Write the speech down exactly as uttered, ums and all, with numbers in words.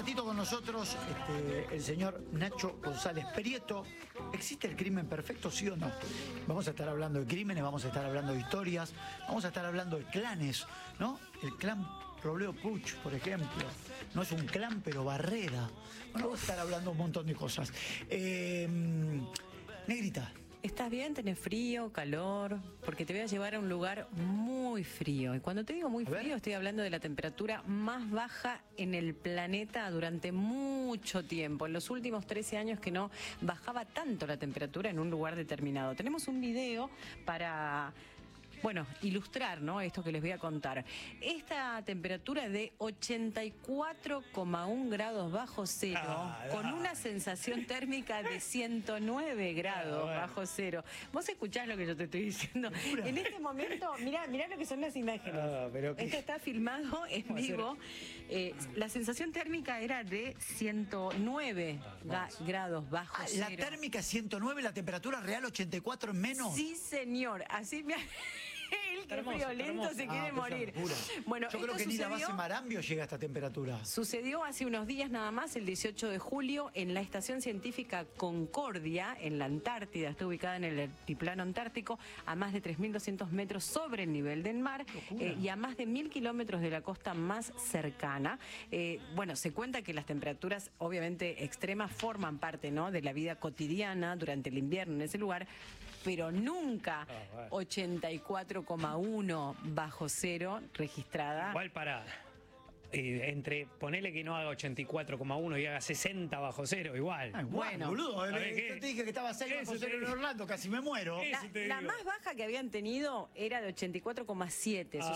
ratito con nosotros este, el señor Nacho González Prieto. ¿Existe el crimen perfecto, sí o no? Vamos a estar hablando de crímenes, vamos a estar hablando de historias, vamos a estar hablando de clanes, ¿no? El clan Robledo Puch, por ejemplo. No es un clan, pero Barrera. Bueno, vamos a estar hablando un montón de cosas. Eh, Negrita. ¿Estás bien? ¿Tenés frío, calor? Porque te voy a llevar a un lugar muy frío. Y cuando te digo muy frío, estoy hablando de la temperatura más baja en el planeta durante mucho tiempo. En los últimos trece años que no bajaba tanto la temperatura en un lugar determinado. Tenemos un video para... Bueno, ilustrar, ¿no?, esto que les voy a contar. Esta temperatura de ochenta y cuatro coma uno grados bajo cero, ah, con una sensación térmica de ciento nueve grados ah, bueno. bajo cero. Vos escuchás lo que yo te estoy diciendo. En este momento, mirá, mirá lo que son las imágenes. Ah, pero Esto está filmado en vivo. Eh, la sensación térmica era de ciento nueve ah, grados bajo ah, cero. La térmica ciento nueve, la temperatura real ochenta y cuatro en menos. Sí, señor. Así me... El que hermoso, violento se quiere ah, morir. Bueno, yo creo que ni la base Marambio llega a esta temperatura. Sucedió hace unos días nada más, el dieciocho de julio, en la estación científica Concordia, en la Antártida. Está ubicada en el altiplano antártico, a más de tres mil doscientos metros sobre el nivel del mar eh, y a más de mil kilómetros de la costa más cercana. Eh, bueno, se cuenta que las temperaturas obviamente extremas forman parte, ¿no?, de la vida cotidiana durante el invierno en ese lugar, pero nunca oh, bueno. ochenta y cuatro coma uno bajo cero registrada. Igual para eh, entre ponele que no haga ochenta y cuatro coma uno y haga sesenta bajo cero, igual. Ay, bueno, boludo, eh, yo te dije que estaba seis bajo cero en Orlando, casi me muero. La, la más baja que habían tenido era de ochenta y cuatro coma siete. Ah.